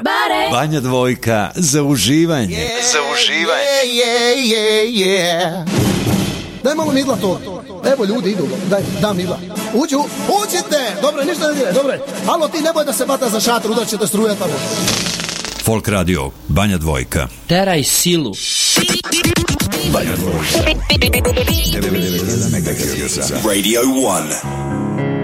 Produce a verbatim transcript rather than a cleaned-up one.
Everybody. Banja Dvojka za uživanje. Yeah, za uživanje. Yeah, yeah, yeah. Daj malo midla to. Evo ljudi idu. Daj, dam midla. Uđu, uđite. Dobre, ništa ne dire. Dobre. Alo, ti ne boj da se bata za šator, udar će te struja tamo. Folk radio, Banja Dvojka. Teraj silu. Banja Dvojka. Radio one.